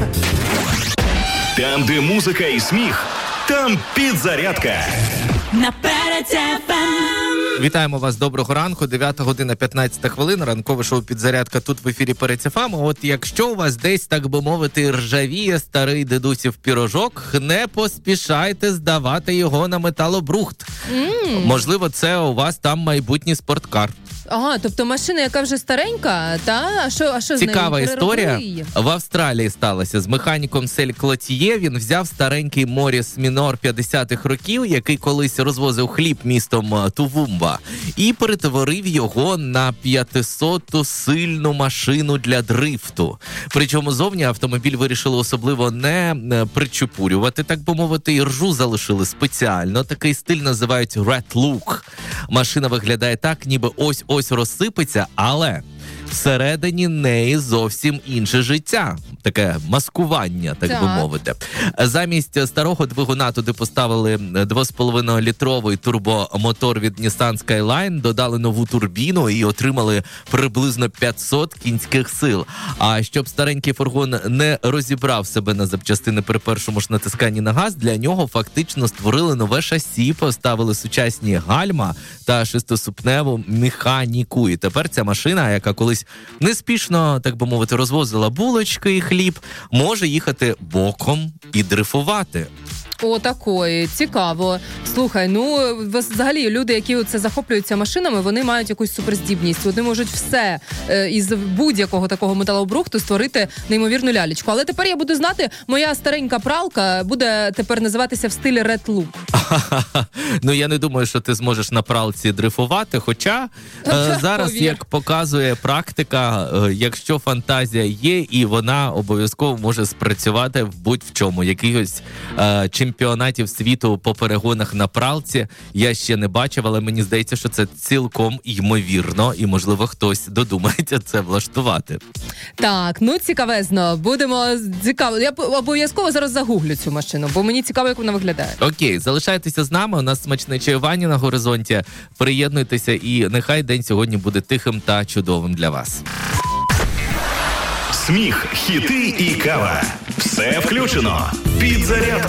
Там, де музика і сміх, там підзарядка. На Перець-ФМ. Вітаємо вас, доброго ранку, 9 година 15 хвилин, ранкове шоу «Підзарядка» тут в ефірі Перець-ФМ. От якщо у вас десь, так би мовити, ржавіє старий дедусів пірожок, не поспішайте здавати його на металобрухт. Можливо, це у вас там майбутній спорткар. Ага, тобто машина, яка вже старенька, та? А що з нею? Цікава історія. Переробили? В Австралії сталося. З механіком Сель Клотіє він взяв старенький Моріс Мінор 50-х років, який колись розвозив хліб містом Тувумба, і перетворив його на 500-ту сильну машину для дрифту. Причому зовні автомобіль вирішили особливо не причепурювати, так би мовити, і ржу залишили спеціально. Такий стиль називають Red Look. Машина виглядає так, ніби ось розсипеться, але всередині неї зовсім інше життя. Таке маскування, так би мовити. Замість старого двигуна туди поставили 2,5-літровий турбомотор від Nissan Skyline, додали нову турбіну і отримали приблизно 500 кінських сил. А щоб старенький фургон не розібрав себе на запчастини при першому ж натисканні на газ, для нього фактично створили нове шасі, поставили сучасні гальма та шестиступневу механіку. І тепер ця машина, яка колись неспішно, так би мовити, розвозила булочки і хліб, може їхати боком і дрифувати. О, такої. Цікаво. Слухай, взагалі люди, які оце захоплюються машинами, вони мають якусь суперздібність. Вони можуть все із будь-якого такого металобрухту створити неймовірну лялечку. Але тепер я буду знати, моя старенька пралка буде тепер називатися в стилі Red Look. Я не думаю, що ти зможеш на пралці дрифувати, хоча зараз, як показує практика, якщо фантазія є, і вона обов'язково може спрацювати в будь-в-чому. Якихось чемпіонатів світу по перегонах на пралці я ще не бачив, але мені здається, що це цілком ймовірно, і, можливо, хтось додумається це влаштувати. Так, цікавезно. Я обов'язково зараз загуглю цю машину, бо мені цікаво, як вона виглядає. Окей, залишайтеся з нами, у нас смачне чаювання на горизонті. Приєднуйтеся, і нехай день сьогодні буде тихим та чудовим для вас. Сміх, хіти і кава. Все включено. Підзарядка.